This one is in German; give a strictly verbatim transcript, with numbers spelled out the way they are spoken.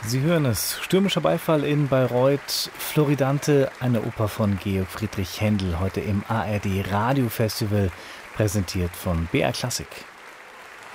Sie hören es. Stürmischer Beifall in Bayreuth. Floridante, eine Oper von Georg Friedrich Händel, heute im A R D Radiofestival, präsentiert von B R Klassik.